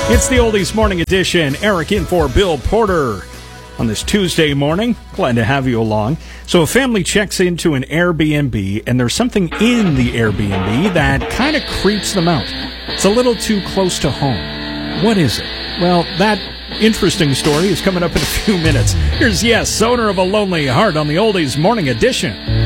It's the Oldies Morning Edition. Eric in for Bill Porter on this Tuesday morning. Glad to have you along. So a family checks into an Airbnb, and there's something in the Airbnb that kind of creeps them out. It's a little too close to home. What is it? Well, that interesting story is coming up in a few minutes. Here's Yes, owner of a lonely heart on the Oldies Morning Edition.